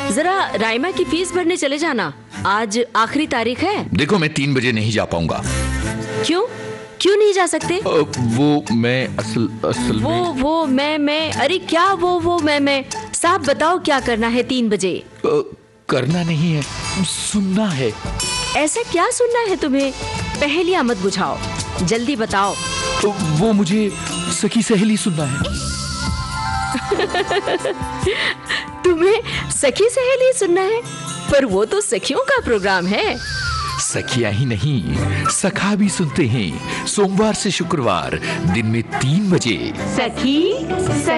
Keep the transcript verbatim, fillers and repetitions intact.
जरा राइमा की फीस भरने चले जाना, आज आखिरी तारीख है। देखो मैं तीन बजे नहीं जा पाऊंगा। क्यों क्यों नहीं जा सकते? आ, वो मैं असल असल वो में... वो मैं मैं अरे क्या वो वो मैं मैं साहब बताओ क्या करना है तीन बजे? आ, करना नहीं है, सुनना है। ऐसा क्या सुनना है तुम्हें? पहेलियां मत बुझाओ, जल्दी बताओ। वो मुझे सखी सहेली सुनना है। तुम्हें सखी सहेली सुनना है? पर वो तो सखियों का प्रोग्राम है। सखियां ही नहीं, सखा भी सुनते हैं, सोमवार से शुक्रवार दिन में तीन बजे। सखी